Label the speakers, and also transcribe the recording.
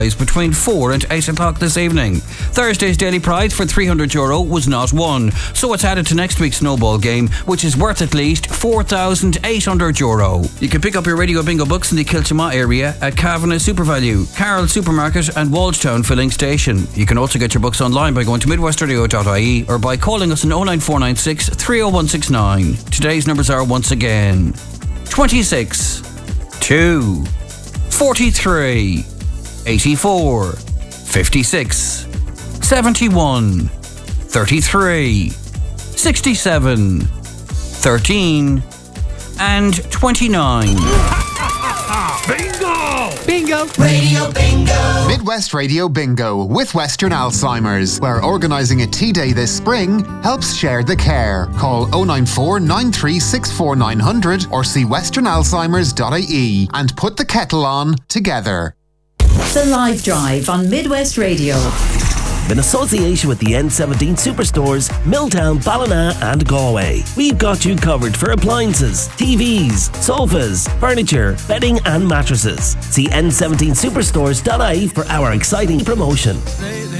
Speaker 1: between 4 and 8 o'clock this evening. Thursday's daily prize for €300 was not won, so it's added to next week's snowball game, which is worth at least €4,800. You can pick up your Radio Bingo books in the Kiltimagh area at Kavanagh SuperValue, Carroll Supermarket and Walshtown Filling Station. You can also get your books online by going to midwestradio.ie or by calling us on 09496 30169. Today's numbers are once again 26 2 43 84 56 71 33 67 13 and 29.
Speaker 2: Bingo!
Speaker 3: Bingo!
Speaker 4: Radio Bingo!
Speaker 5: Midwest Radio Bingo with Western Alzheimer's, where organising a tea day this spring helps share the care. Call 094 9364 900 or see westernalzheimers.ie and put the kettle on together.
Speaker 6: The Live Drive on Midwest Radio.
Speaker 7: In association with the N17 Superstores, Milltown, Ballina and Galway. We've got you covered for appliances, TVs, sofas, furniture, bedding and mattresses. See n17superstores.ie for our exciting promotion.